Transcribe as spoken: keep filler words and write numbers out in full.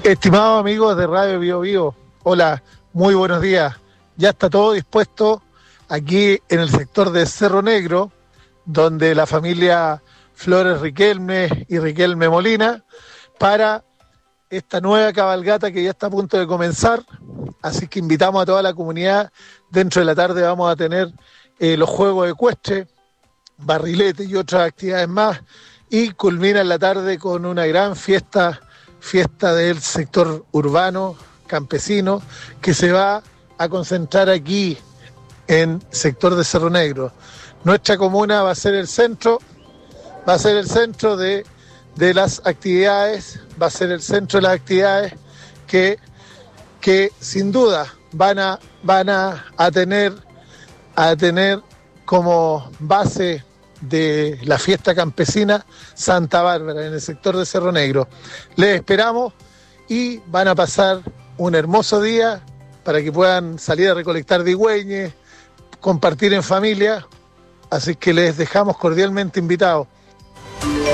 Estimados amigos de Radio Bio Bio, hola, muy buenos días. Ya está todo dispuesto aquí en el sector de Cerro Negro, donde la familia Flores Riquelme y Riquelme Molina, para esta nueva cabalgata que ya está a punto de comenzar. Así que invitamos a toda la comunidad. Dentro de la tarde vamos a tener eh, los juegos ecuestres, barrilete y otras actividades más. Y culmina en la tarde con una gran fiesta, fiesta del sector urbano, campesino, que se va a concentrar aquí en sector de Cerro Negro. Nuestra comuna va a ser el centro, va a ser el centro de, de las actividades, va a ser el centro de las actividades que, que sin duda van a, van a, a tener, a tener como base de la fiesta campesina Santa Bárbara en el sector de Cerro Negro. Les esperamos y van a pasar un hermoso día para que puedan salir a recolectar digüeñes, compartir en familia, así que les dejamos cordialmente invitados.